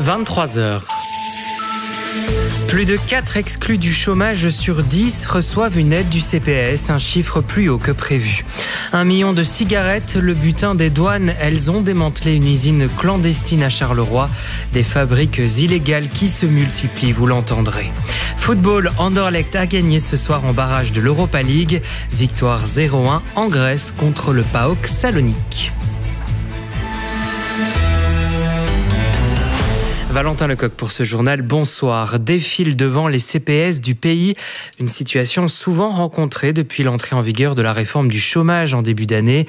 23h. Plus de 4 exclus du chômage sur 10 reçoivent une aide du CPS, un chiffre plus haut que prévu. 1 million de cigarettes, le butin des douanes. Elles ont démantelé une usine clandestine à Charleroi. Des fabriques illégales qui se multiplient, vous l'entendrez. Football, Anderlecht a gagné ce soir en barrage de l'Europa League. Victoire 0-1 en Grèce contre le PAOK Salonique. Valentin Lecoq pour ce journal, bonsoir. Défile devant les CPS du pays, une situation souvent rencontrée depuis l'entrée en vigueur de la réforme du chômage en début d'année.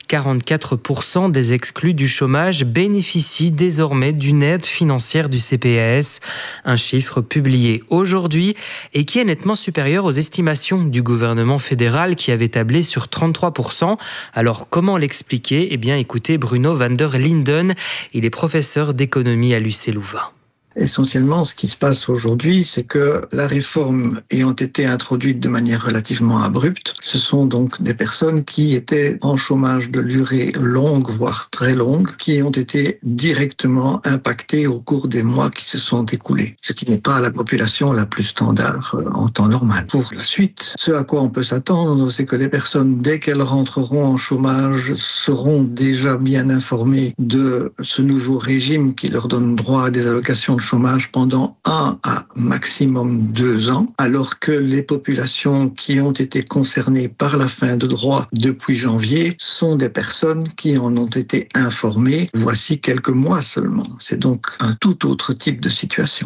44% des exclus du chômage bénéficient désormais d'une aide financière du CPS. Un chiffre publié aujourd'hui et qui est nettement supérieur aux estimations du gouvernement fédéral qui avait tablé sur 33%. Alors comment l'expliquer ? Eh bien écoutez Bruno van der Linden, il est professeur d'économie à l'UC Louvain. Essentiellement, ce qui se passe aujourd'hui, c'est que la réforme ayant été introduite de manière relativement abrupte, ce sont donc des personnes qui étaient en chômage de durée longue, voire très longue, qui ont été directement impactées au cours des mois qui se sont écoulés. Ce qui n'est pas la population la plus standard en temps normal. Pour la suite, ce à quoi on peut s'attendre, c'est que les personnes, dès qu'elles rentreront en chômage, seront déjà bien informées de ce nouveau régime qui leur donne droit à des allocations de chômage pendant 1 à maximum 2 ans, alors que les populations qui ont été concernées par la fin de droit depuis janvier sont des personnes qui en ont été informées voici quelques mois seulement. C'est donc un tout autre type de situation.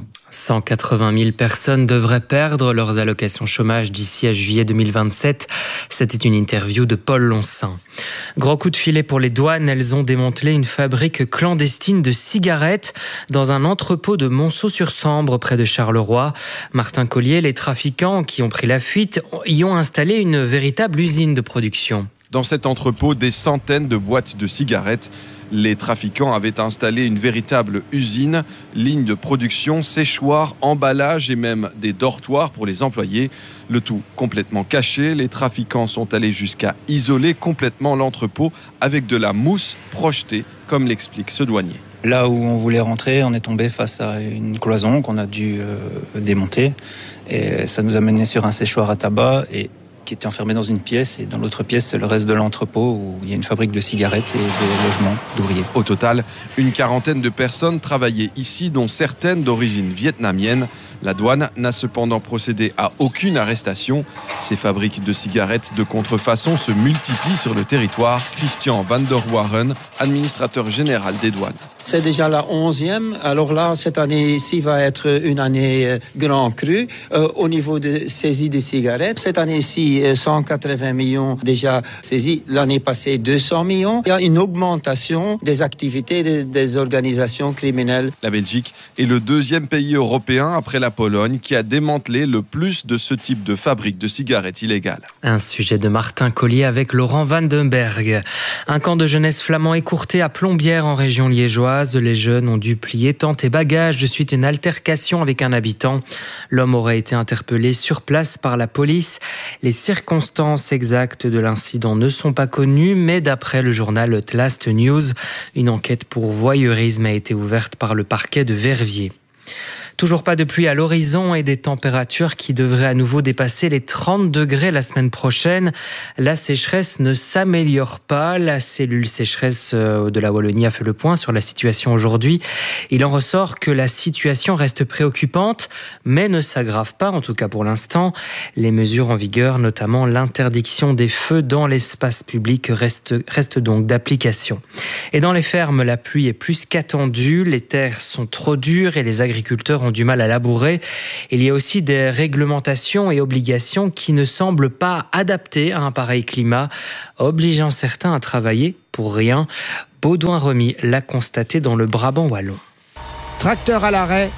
180 000 personnes devraient perdre leurs allocations chômage d'ici à juillet 2027. C'était une interview de Paul Lonsin. Gros coup de filet pour les douanes. Elles ont démantelé une fabrique clandestine de cigarettes dans un entrepôt de Monceau-sur-Sambre près de Charleroi. Martin Collier, les trafiquants qui ont pris la fuite y ont installé une véritable usine de production. Dans cet entrepôt, des centaines de boîtes de cigarettes. Les trafiquants avaient installé une véritable usine, ligne de production, séchoir, emballage et même des dortoirs pour les employés. Le tout complètement caché. Les trafiquants sont allés jusqu'à isoler complètement l'entrepôt avec de la mousse projetée, comme l'explique ce douanier. Là où on voulait rentrer, on est tombé face à une cloison qu'on a dû démonter. Et ça nous a mené sur un séchoir à tabac qui était enfermé dans une pièce, et dans l'autre pièce, c'est le reste de l'entrepôt où il y a une fabrique de cigarettes et des logements d'ouvriers. Au total, une quarantaine de personnes travaillaient ici, dont certaines d'origine vietnamienne. La douane n'a cependant procédé à aucune arrestation. Ces fabriques de cigarettes de contrefaçon se multiplient sur le territoire. Christian van der Waren, administrateur général des douanes. C'est déjà la 11e. Alors là, cette année-ci va être une année grand cru au niveau de saisie des cigarettes. Cette année-ci, 180 millions déjà saisis. L'année passée, 200 millions. Il y a une augmentation des activités des organisations criminelles. La Belgique est le deuxième pays européen après la Pologne qui a démantelé le plus de ce type de fabrique de cigarettes illégales. Un sujet de Martin Collier avec Laurent Vandenberg. Un camp de jeunesse flamand écourté à Plombières en région liégeoise. Les jeunes ont dû plier tentes et bagages de suite à une altercation avec un habitant. L'homme aurait été interpellé sur place par la police. Les circonstances exactes de l'incident ne sont pas connues, mais d'après le journal Tlast News, une enquête pour voyeurisme a été ouverte par le parquet de Verviers. Toujours pas de pluie à l'horizon et des températures qui devraient à nouveau dépasser les 30 degrés la semaine prochaine. La sécheresse ne s'améliore pas. La cellule sécheresse de la Wallonie a fait le point sur la situation aujourd'hui. Il en ressort que la situation reste préoccupante, mais ne s'aggrave pas, en tout cas pour l'instant. Les mesures en vigueur, notamment l'interdiction des feux dans l'espace public, restent donc d'application. Et dans les fermes, la pluie est plus qu'attendue. Les terres sont trop dures et les agriculteurs ont du mal à labourer. Il y a aussi des réglementations et obligations qui ne semblent pas adaptées à un pareil climat, obligeant certains à travailler pour rien. Baudouin Remy l'a constaté dans le Brabant wallon. Tracteur à l'arrêt,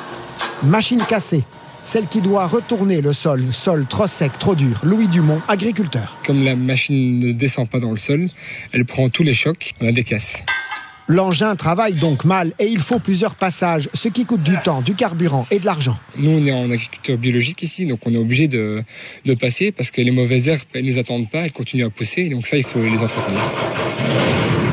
machine cassée. Celle qui doit retourner le sol trop sec, trop dur. Louis Dumont, agriculteur. Comme la machine ne descend pas dans le sol, elle prend tous les chocs, on a des casses. L'engin travaille donc mal et il faut plusieurs passages, ce qui coûte du temps, du carburant et de l'argent. Nous, on est en agriculture biologique ici, donc on est obligé de passer parce que les mauvaises herbes, elles ne les attendent pas, elles continuent à pousser, donc ça, il faut les entretenir.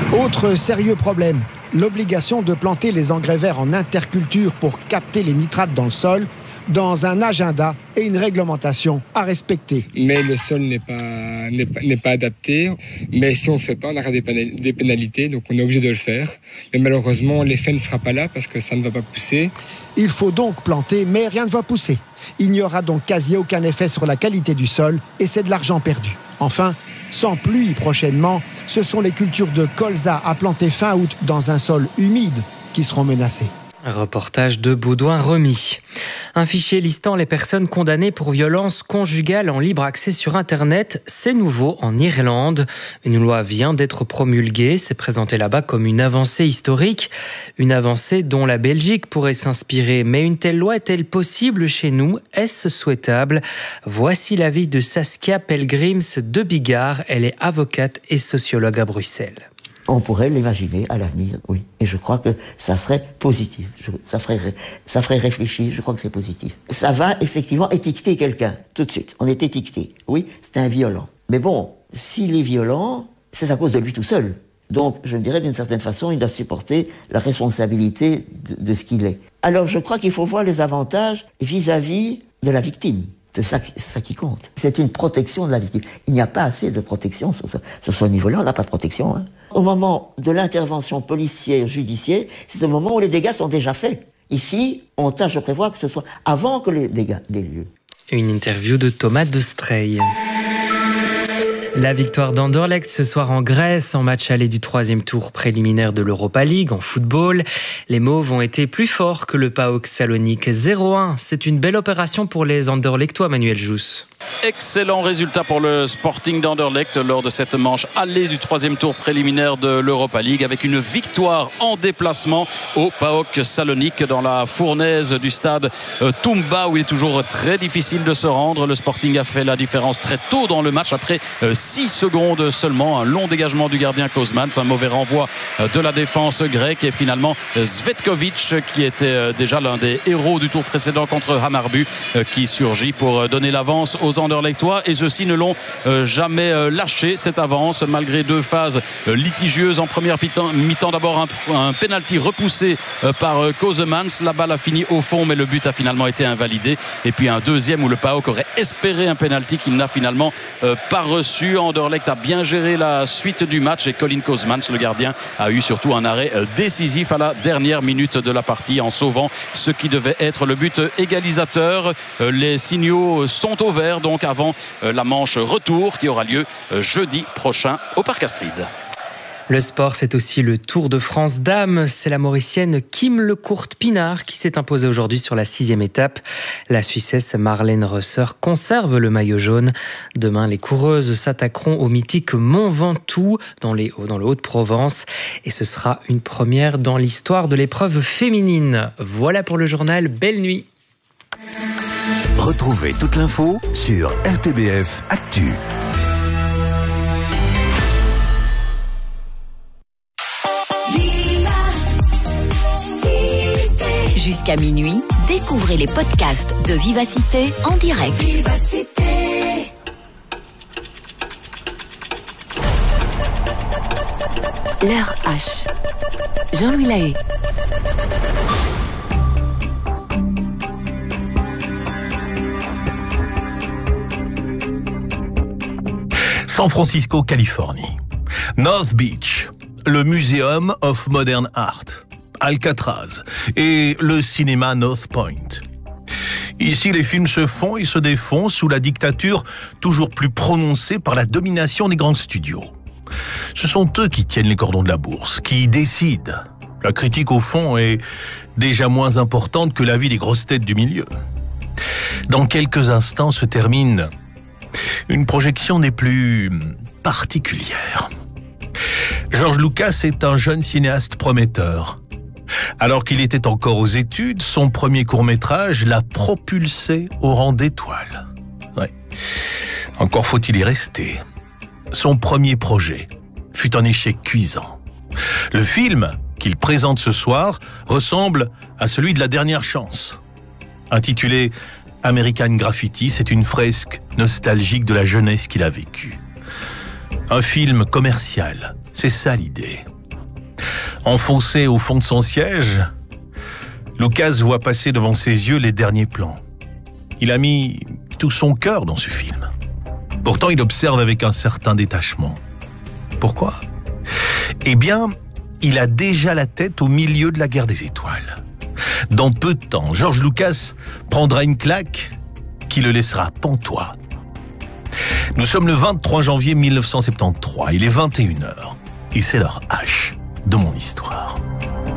Autre sérieux problème, l'obligation de planter les engrais verts en interculture pour capter les nitrates dans le sol, dans un agenda et une réglementation à respecter. Mais le sol n'est pas adapté. Mais si on ne le fait pas, on aura des pénalités, donc on est obligé de le faire. Mais malheureusement, l'effet ne sera pas là parce que ça ne va pas pousser. Il faut donc planter, mais rien ne va pousser. Il n'y aura donc quasi aucun effet sur la qualité du sol et c'est de l'argent perdu. Enfin, sans pluie prochainement, ce sont les cultures de colza à planter fin août dans un sol humide qui seront menacées. Reportage de Baudouin-Remy. Un fichier listant les personnes condamnées pour violence conjugale en libre accès sur Internet, c'est nouveau en Irlande. Une loi vient d'être promulguée, c'est présenté là-bas comme une avancée historique. Une avancée dont la Belgique pourrait s'inspirer. Mais une telle loi est-elle possible chez nous? Est-ce souhaitable? Voici l'avis de Saskia Pelgrims de Bigard. Elle est avocate et sociologue à Bruxelles. On pourrait l'imaginer à l'avenir, oui. Et je crois que ça serait positif. Ça ferait réfléchir, je crois que c'est positif. Ça va effectivement étiqueter quelqu'un, tout de suite. On est étiqueté. Oui, c'est un violent. Mais bon, s'il est violent, c'est à cause de lui tout seul. Donc, je dirais d'une certaine façon, il doit supporter la responsabilité de ce qu'il est. Alors, je crois qu'il faut voir les avantages vis-à-vis de la victime. C'est ça qui compte. C'est une protection de la victime. Il n'y a pas assez de protection sur ce niveau-là. On n'a pas de protection. Au moment de l'intervention policière, judiciaire, c'est le moment où les dégâts sont déjà faits. Ici, on tâche de prévoir que ce soit avant que les dégâts aient lieu. Une interview de Thomas de Streil. La victoire d'Anderlecht ce soir en Grèce, en match aller du 3e tour préliminaire de l'Europa League en football. Les Mauves ont été plus forts que le PAOK Salonique 0-1. C'est une belle opération pour les Anderlechtois, Manuel Jousse. Excellent résultat pour le Sporting d'Anderlecht lors de cette manche allée du 3e tour préliminaire de l'Europa League avec une victoire en déplacement au PAOK Salonique dans la fournaise du stade Toumba où il est toujours très difficile de se rendre. Le Sporting a fait la différence très tôt dans le match après 6 secondes seulement. Un long dégagement du gardien Kozmans, un mauvais renvoi de la défense grecque et finalement Zvetkovic qui était déjà l'un des héros du tour précédent contre Hammarby qui surgit pour donner l'avance aux Anderlechtois et ceux-ci ne l'ont jamais lâché cette avance malgré 2 phases litigieuses en première mi-temps. D'abord un penalty repoussé par Kozmans, la balle a fini au fond mais le but a finalement été invalidé et puis un deuxième où le PAOK aurait espéré un penalty qu'il n'a finalement pas reçu. Anderlecht a bien géré la suite du match et Colin Kozmans, le gardien, a eu surtout un arrêt décisif à la dernière minute de la partie en sauvant ce qui devait être le but égalisateur. Les signaux sont au vert donc avant la manche retour qui aura lieu jeudi prochain au Parc Astrid. Le sport, c'est aussi le Tour de France dames. C'est la Mauricienne Kim Lecourte-Pinard qui s'est imposée aujourd'hui sur la 6e étape. La Suissesse Marlène Rösser conserve le maillot jaune. Demain, les coureuses s'attaqueront au mythique Mont Ventoux dans le Haut-de-Provence. Et ce sera une première dans l'histoire de l'épreuve féminine. Voilà pour le journal. Belle nuit. Retrouvez toute l'info sur RTBF Actu. Jusqu'à minuit, découvrez les podcasts de Vivacité en direct. Vivacité. L'heure H. Jean-Louis Lahaye. San Francisco, Californie. North Beach, le Museum of Modern Art. Alcatraz et le cinéma North Point. Ici, les films se font et se défont sous la dictature toujours plus prononcée par la domination des grands studios. Ce sont eux qui tiennent les cordons de la bourse, qui décident. La critique, au fond, est déjà moins importante que l'avis des grosses têtes du milieu. Dans quelques instants se termine une projection des plus particulières. George Lucas est un jeune cinéaste prometteur. Alors qu'il était encore aux études, son premier court-métrage l'a propulsé au rang d'étoile. Ouais. Encore faut-il y rester. Son premier projet fut un échec cuisant. Le film qu'il présente ce soir ressemble à celui de La Dernière Chance. Intitulé American Graffiti, c'est une fresque nostalgique de la jeunesse qu'il a vécue. Un film commercial, c'est ça l'idée. Enfoncé au fond de son siège, Lucas voit passer devant ses yeux les derniers plans. Il a mis tout son cœur dans ce film. Pourtant, il observe avec un certain détachement. Pourquoi ? Eh bien, il a déjà la tête au milieu de la guerre des étoiles. Dans peu de temps, George Lucas prendra une claque qui le laissera pantois. Nous sommes le 23 janvier 1973, il est 21h, et c'est l'heure H de mon histoire.